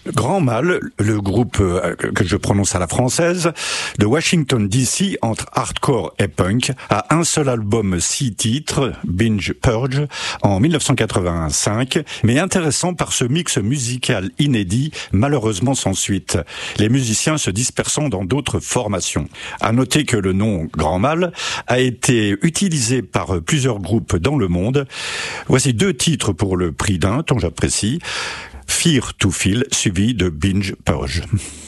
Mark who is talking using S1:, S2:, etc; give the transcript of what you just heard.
S1: Grand Mal, le groupe que je prononce à la française, de Washington DC, entre hardcore et punk, a un seul album 6 titres, Binge Purge, en 1985, mais intéressant par ce mix musical inédit, malheureusement sans suite, les musiciens se dispersant dans d'autres formations. À noter que le nom Grand Mal a été utilisé par plusieurs groupes dans le monde. Voici 2 titres pour le prix d'un, dont j'apprécie. Fear to Feel, suivi de Binge Purge.